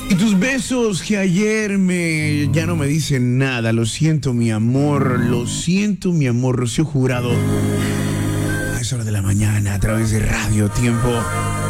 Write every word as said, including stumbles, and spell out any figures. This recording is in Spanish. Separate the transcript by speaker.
Speaker 1: Y tus besos que ayer me ya no me dicen nada. Lo siento, mi amor. Lo siento, mi amor. Rocío Jurado. A esa hora de la mañana, a través de Radio Tiempo.